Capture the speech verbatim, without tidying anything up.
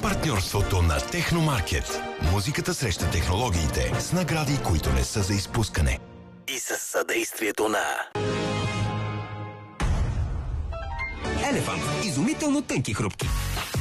партньорството на Техномаркет. Музиката среща технологиите с награди, които не са за изпускане. И със съдействието на Елефант. Изумително тънки хрупки.